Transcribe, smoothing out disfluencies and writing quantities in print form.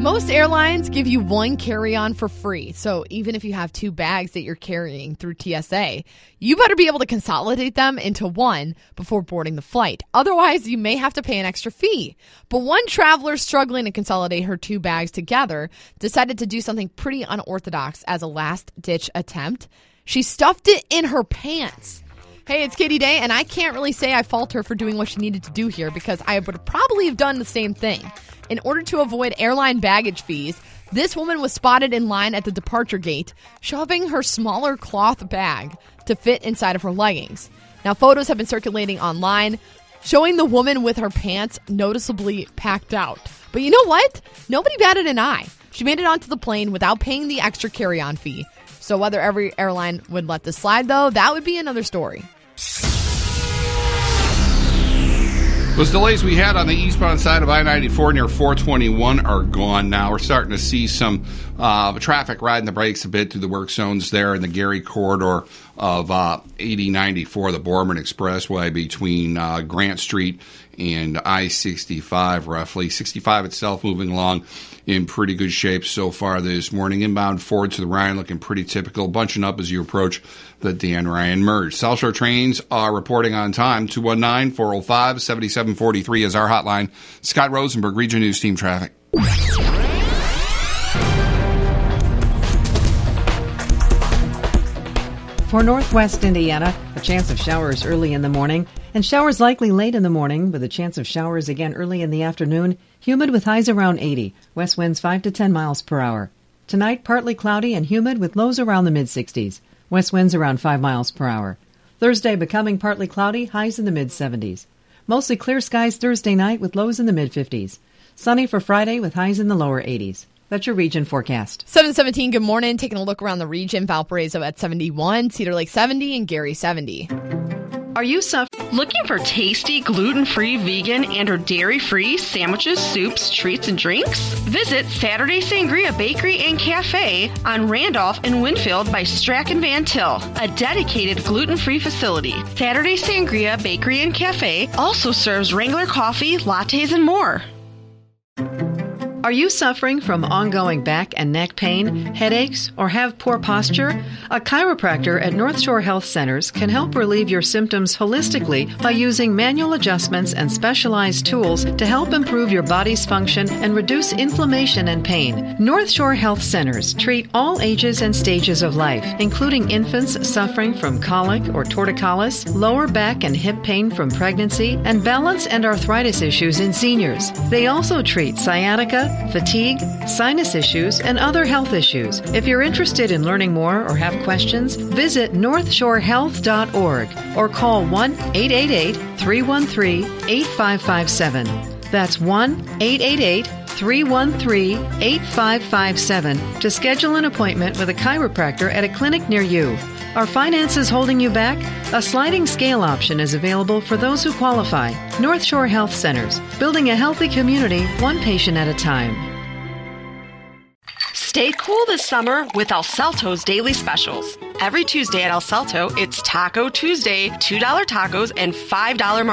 Most airlines give you one carry-on for free. So even if you have two bags that you're carrying through TSA, you better be able to consolidate them into one before boarding the flight. Otherwise, you may have to pay an extra fee. But one traveler struggling to consolidate her two bags together decided to do something pretty unorthodox as a last-ditch attempt. She stuffed it in her pants. Hey, it's Katie Day, and I can't really say I fault her for doing what she needed to do here because I would probably have done the same thing. In order to avoid airline baggage fees, this woman was spotted in line at the departure gate, shoving her smaller cloth bag to fit inside of her leggings. Now, photos have been circulating online, showing the woman with her pants noticeably packed out. But you know what? Nobody batted an eye. She made it onto the plane without paying the extra carry-on fee. So whether every airline would let this slide, though, that would be another story. Those delays we had on the eastbound side of I-94 near 421 are gone now. We're starting to see some traffic riding the brakes a bit through the work zones there in the Gary corridor of 8094, the Borman Expressway between Grant Street and I-65 roughly. 65 itself moving along in pretty good shape so far this morning. Inbound Ford to the Ryan looking pretty typical, bunching up as you approach the Dan Ryan merge. South Shore trains are reporting on time. 219-405-7743 is our hotline. Scott Rosenberg, Region News Team Traffic. For northwest Indiana, a chance of showers early in the morning, and showers likely late in the morning with a chance of showers again early in the afternoon. Humid with highs around 80. West winds 5 to 10 miles per hour. Tonight, partly cloudy and humid with lows around the mid-60s. West winds around 5 miles per hour. Thursday, becoming partly cloudy, highs in the mid-70s. Mostly clear skies Thursday night with lows in the mid-50s. Sunny for Friday with highs in the lower 80s. That's your region forecast. 717, good morning. Taking a look around the region. Valparaiso at 71, Cedar Lake 70, and Gary 70. Are you looking for tasty, gluten-free, vegan, and or dairy-free sandwiches, soups, treats, and drinks? Visit Saturday Sangria Bakery and Cafe on Randolph and Winfield by Strachan Van Til, a dedicated gluten-free facility. Saturday Sangria Bakery and Cafe also serves Wrangler coffee, lattes, and more. Are you suffering from ongoing back and neck pain, headaches, or have poor posture? A chiropractor at North Shore Health Centers can help relieve your symptoms holistically by using manual adjustments and specialized tools to help improve your body's function and reduce inflammation and pain. North Shore Health Centers treat all ages and stages of life, including infants suffering from colic or torticollis, lower back and hip pain from pregnancy, and balance and arthritis issues in seniors. They also treat sciatica, fatigue, sinus issues, and other health issues. If you're interested in learning more or have questions, visit northshorehealth.org or call 1-888-313-8557. That's 1-888-313-8557 to schedule an appointment with a chiropractor at a clinic near you. Are finances holding you back? A sliding scale option is available for those who qualify. North Shore Health Centers, building a healthy community, one patient at a time. Stay cool this summer with El Salto's daily specials. Every Tuesday at El Salto, it's Taco Tuesday, $2 tacos and $5